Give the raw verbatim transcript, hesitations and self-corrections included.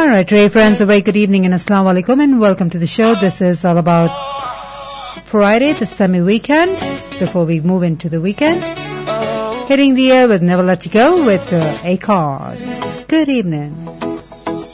All right, Ray friends, a very good evening and Assalamu alaikum and welcome to the show. This is all about Friday, the semi-weekend, before we move into the weekend. Hitting the air with Never Let You Go with uh, Akon. Good evening.